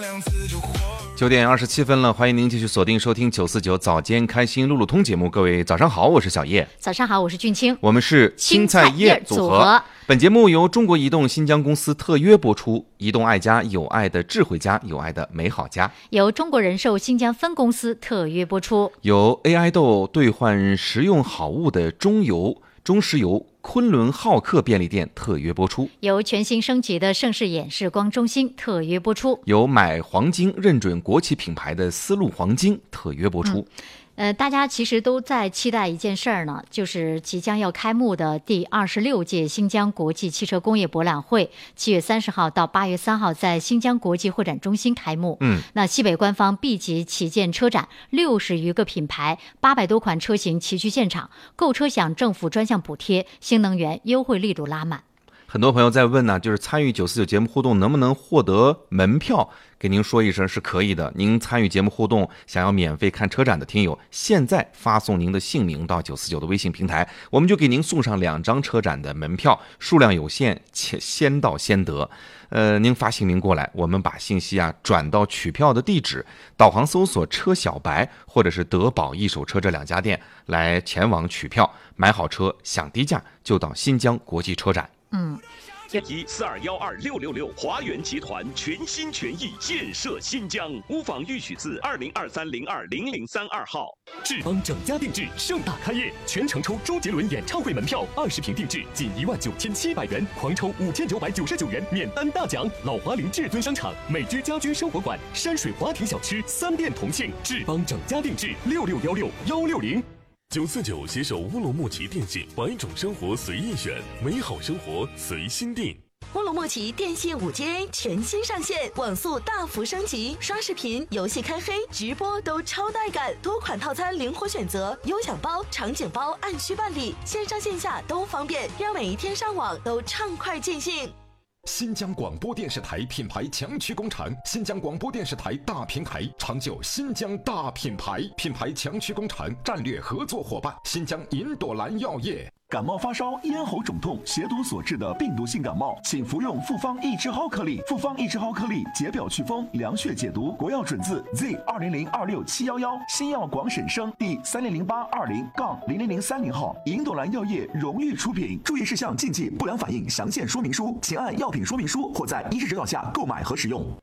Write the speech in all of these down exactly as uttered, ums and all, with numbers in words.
九点二十七分了，欢迎您继续锁定收听九四九早间开心路路通节目。各位早上好，我是小叶。 早上好，我是俊清。 我们是青菜叶组合。 组合本节目由中国移动新疆公司特约播出。移动爱家，有爱的智慧家，有爱的美好家。 由中国人寿新疆分公司特约播出。 由 A I 豆兑换实用好物的中油中石油昆仑浩克便利店特约播出。 由全新升级的盛世眼视光中心特约播出。 由买黄金认准国企品牌的丝路黄金特约播出。 嗯呃，大家其实都在期待一件事儿呢，就是即将要开幕的第二十六届新疆国际汽车工业博览会，七月三十号到八月三号在新疆国际会展中心开幕。 嗯， 那西北官方 B 级旗舰车展，六十余个品牌，八百多款车型齐聚现场，购车享政府专项补贴，新能源优惠力度拉满。 很多朋友在问呢，就是参与九四九节目互动能不能获得门票？给您说一声是可以的。您参与节目互动，想要免费看车展的听友，现在发送您的姓名到九四九的微信平台，我们就给您送上两张车展的门票，数量有限，且先到先得。呃，您发姓名过来，我们把信息啊转到取票的地址，导航搜索车小白或者是德宝一手车这两家店来前往取票，买好车享低价就到新疆国际车展。 嗯。 一四二幺二六六六，华源集团全心全意建设新疆。屋房预取自二零二三零二零零三二号。 志邦整家定制盛大开业，全程抽周杰伦演唱会门票，二十平定制仅一万九千七百元，狂抽五千九百九十九元免单大奖。老华林至尊商场、美居家居生活馆、山水华庭小吃三店同庆。志邦整家定制六六幺六幺六零。 九四九携手乌鲁木齐电信，百种生活随意选，美好生活随心定。 乌鲁木齐电信 五 G A 全新上线，网速大幅升级，刷视频、游戏开黑、直播都超带感，多款套餐灵活选择，优享包、场景包按需办理，线上线下都方便，让每一天上网都畅快尽兴。 新疆广播电视台品牌强驱工厂，新疆广播电视台大平台，长久新疆大品牌，品牌强驱工厂战略合作伙伴，新疆银朵兰药业。 感冒发烧、咽喉肿痛、血毒所致的病毒性感冒，请服用复方益智蒿颗粒。复方益智蒿颗粒解表祛风、凉血解毒，国药准字 Z 二零零二六七幺幺，新药广审生第三零零八二零杠零零零三零号，银朵兰药业荣誉出品。注意事项、禁忌、不良反应详见说明书，请按药品说明书或在医师指导下购买和使用。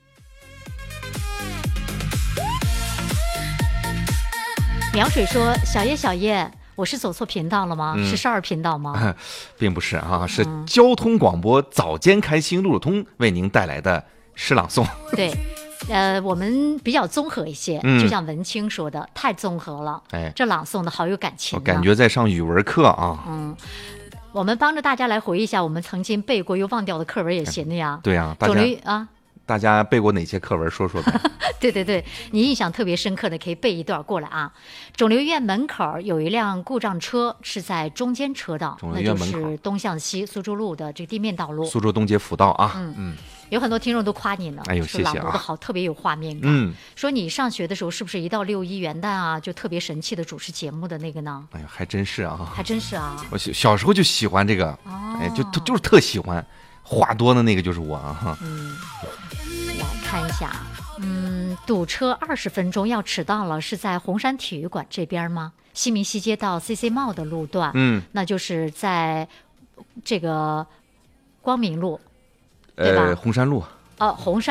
苗水说：“小叶，小叶。”我是走错频道了吗？嗯、是少儿频道吗？ 并不是啊，是交通广播早间开心路路通为您带来的诗朗诵。 对，呃，我们比较综合一些， 嗯、 就像文清说的，太综合了。哎，这朗诵的好有感情、啊， 我感觉在上语文课啊。 嗯，我们帮着大家来回忆一下我们曾经背过又忘掉的课文也行的呀。 对呀、啊，大家啊。 大家背过哪些课文？说说呗。 对对对，你印象特别深刻的可以背一段过来啊。肿瘤医院门口有一辆故障车，是在中间车道，那就是东向西苏州路的这个地面道路。 苏州东街辅道啊。 嗯嗯，有很多听众都夸你呢， 哎呦谢谢啊， 朗读的好，特别有画面感。 嗯， 说你上学的时候是不是一到六一元旦啊，就特别神气的主持节目的那个呢？ 哎呦，还真是啊， 还真是啊。 我小时候就喜欢这个，哦、哎，就就是特喜欢，话多的那个就是我啊。 嗯。来看一下，嗯，堵车二十分钟要迟到了，是在红山体育馆这边吗？西明西街到 C C 茂的路段， 嗯， 那就是在这个光明路，对吧？ 呃，红山路。 哦，红山。